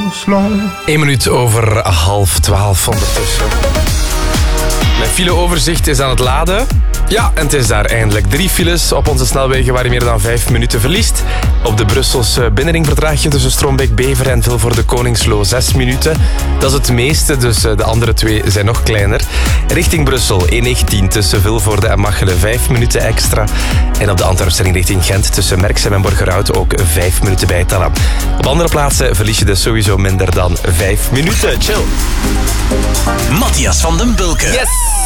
1 minuut over 11:30 ondertussen. Mijn fileoverzicht is aan het laden. Ja, en het is daar eindelijk. 3 files op onze snelwegen waar je meer dan 5 minuten verliest. Op de Brusselse binnenring vertraag je tussen Strombeek-Bever en Vilvoorde Koningslo 6 minuten. Dat is het meeste, dus de andere 2 zijn nog kleiner. Richting Brussel, E19 tussen Vilvoorde en Machelen 5 minuten extra. En op de Antwerpse richting Gent tussen Merksem en Borgerhout ook 5 minuten bijtellen. Op andere plaatsen verlies je dus sowieso minder dan 5 minuten. Chill. Matthias van den Bulke. Yes!